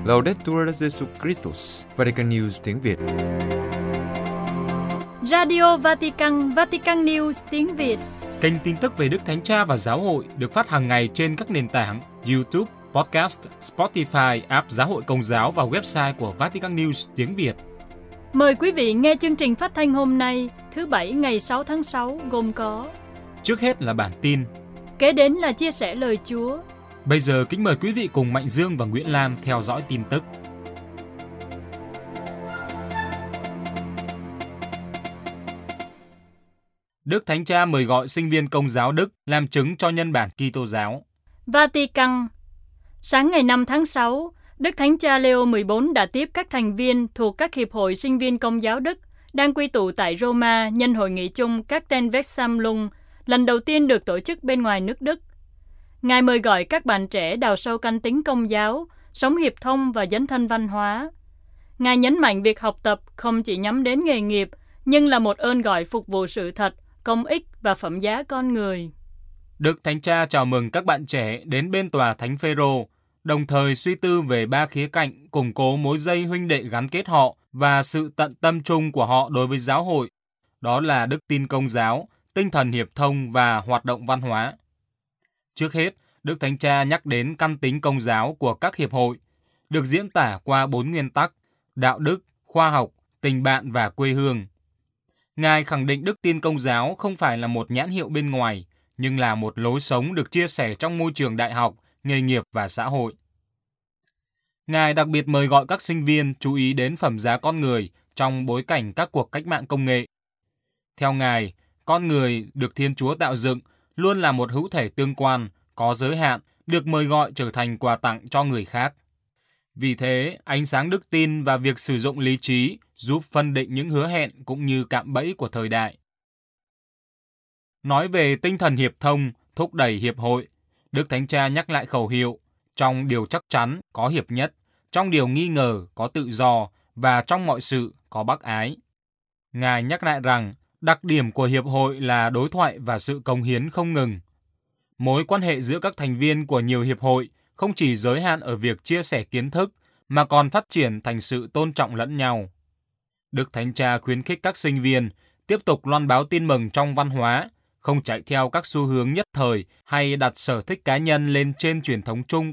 Laudetur Jesus Christus, Vatican News tiếng Việt. Radio Vatican, Vatican News tiếng Việt. Kênh tin tức về Đức Thánh Cha và Giáo hội được phát hàng ngày trên các nền tảng YouTube, Podcast, Spotify, app Giáo hội Công giáo và website của Vatican News tiếng Việt. Mời quý vị nghe chương trình phát thanh hôm nay, thứ Bảy ngày 6 tháng 6 gồm có: Trước hết là bản tin, kế đến là chia sẻ lời Chúa. Bây giờ kính mời quý vị cùng Mạnh Dương và Nguyễn Lam theo dõi tin tức. Đức Thánh Cha mời gọi sinh viên Công giáo Đức làm chứng cho nhân bản Kitô giáo. Vatican. Sáng ngày 5 tháng 6, Đức Thánh Cha Leo 14 đã tiếp các thành viên thuộc các hiệp hội sinh viên Công giáo Đức đang quy tụ tại Roma nhân hội nghị chung các Tenvexamlung lần đầu tiên được tổ chức bên ngoài nước Đức. Ngài mời gọi các bạn trẻ đào sâu căn tính Công giáo, sống hiệp thông và dấn thân văn hóa. Ngài nhấn mạnh việc học tập không chỉ nhắm đến nghề nghiệp, nhưng là một ơn gọi phục vụ sự thật, công ích và phẩm giá con người. Đức Thánh Cha chào mừng các bạn trẻ đến bên tòa Thánh Phêrô, đồng thời suy tư về 3 khía cạnh củng cố mối dây huynh đệ gắn kết họ và sự tận tâm chung của họ đối với giáo hội. Đó là đức tin Công giáo, tinh thần hiệp thông và hoạt động văn hóa. Trước hết, Đức Thánh Cha nhắc đến căn tính Công giáo của các hiệp hội, được diễn tả qua 4 nguyên tắc: đạo đức, khoa học, tình bạn và quê hương. Ngài khẳng định đức tin Công giáo không phải là một nhãn hiệu bên ngoài, nhưng là một lối sống được chia sẻ trong môi trường đại học, nghề nghiệp và xã hội. Ngài đặc biệt mời gọi các sinh viên chú ý đến phẩm giá con người trong bối cảnh các cuộc cách mạng công nghệ. Theo Ngài, con người được Thiên Chúa tạo dựng luôn là một hữu thể tương quan, có giới hạn, được mời gọi trở thành quà tặng cho người khác. Vì thế, ánh sáng đức tin và việc sử dụng lý trí giúp phân định những hứa hẹn cũng như cạm bẫy của thời đại. Nói về tinh thần hiệp thông, thúc đẩy hiệp hội, Đức Thánh Cha nhắc lại khẩu hiệu: trong điều chắc chắn có hiệp nhất, trong điều nghi ngờ có tự do và trong mọi sự có bác ái. Ngài nhắc lại rằng đặc điểm của hiệp hội là đối thoại và sự cống hiến không ngừng. Mối quan hệ giữa các thành viên của nhiều hiệp hội không chỉ giới hạn ở việc chia sẻ kiến thức mà còn phát triển thành sự tôn trọng lẫn nhau. Đức Thánh Cha khuyến khích các sinh viên tiếp tục loan báo tin mừng trong văn hóa, không chạy theo các xu hướng nhất thời hay đặt sở thích cá nhân lên trên truyền thống chung